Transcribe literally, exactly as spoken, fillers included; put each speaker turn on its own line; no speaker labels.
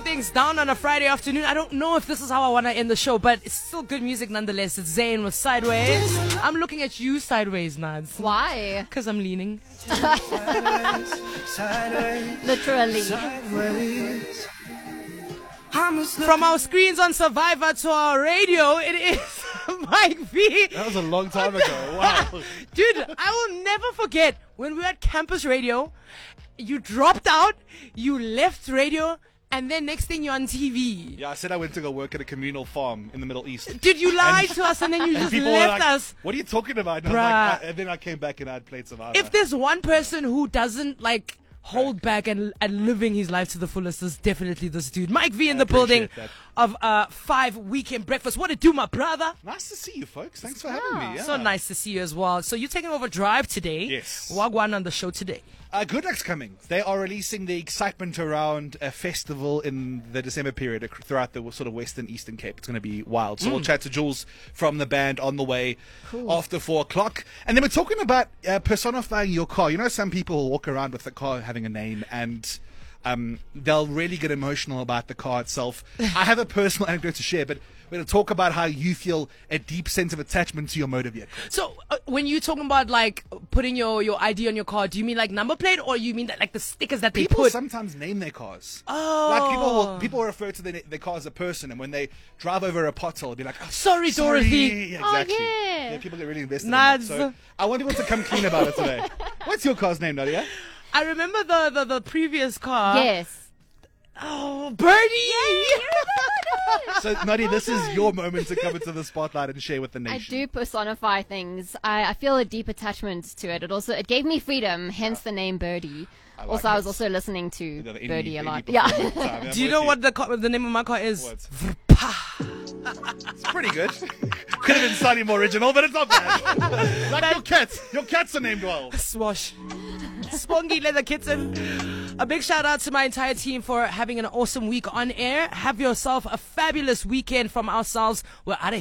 things down on a Friday afternoon. I don't know if this is how I want to end the show, but it's still good music nonetheless. It's Zayn with Sideways. I'm looking at you sideways, Nads.
Why?
Because I'm leaning.
Literally.
From our screens on Survivor to our radio, it is Mike V.
That was a long time ago. Wow.
Dude, I will never forget when we were at campus radio, you dropped out, you left radio, and then next thing you're on T V.
Yeah, I said I went to go work at a communal farm in the Middle East.
Did you lie
And-
to us and then you
And
just
people were
left
like,
us?
what are you talking about? And, I was
Bruh.
like, I- and then I came back and I had played Survivor.
If there's one person who doesn't like hold back and and living his life to the fullest, is definitely this dude. Mike V in
I
the building
appreciate that.
of uh five weekend breakfast. What it do, my brother?
Nice to see you, folks. Thanks for having me. Yeah.
So nice to see you as well. So you're taking over Drive today.
Yes.
Wagwan on the show today.
Uh, Good Luck's coming. They are releasing the excitement around a festival in the December period ac- throughout the sort of Western Eastern Cape. It's going to be wild. So we'll chat to Jules from the band on the way after four o'clock. And then we're talking about uh, personifying your car. You know, some people walk around with the car having a name and um, they'll really get emotional about the car itself. I have a personal anecdote to share, but we're going to talk about how you feel a deep sense of attachment to your motor vehicle.
So uh, when you're talking about like putting your, your I D on your car, do you mean like number plate or you mean that like the stickers that they
People
put?
sometimes name their cars.
Oh.
Like people will, people refer to their, their car as a person, and when they drive over a pothole, they'll be like, oh,
Sorry,
sorry.
Dorothy.
Yeah,
Oh,
exactly.
yeah.
People get really invested in that.
Nads.
So I want people to come clean about it today. What's your car's name, Nadia?
I remember the, the, the previous car.
Yes.
Oh, Birdie!
So, Nadia, this is your moment to come into the spotlight and share with the
I
nation.
do personify things. I, I feel a deep attachment to it. It also it gave me freedom, hence the name Birdie.
I like
also, I was
this.
also listening to
You know, the
Birdie
indie-
a
indie
lot.
performance
Yeah.
all the time. Yeah,
Do you
I'm
know
with
what the car, the name of my car is?
What? It's pretty good. Could have been slightly more original, but it's not bad. Like your cats. Your cats are named well.
Swash. Spongy Leather Kitten. A big shout out to my entire team for having an awesome week on air. Have yourself a fabulous weekend from ourselves. We're out of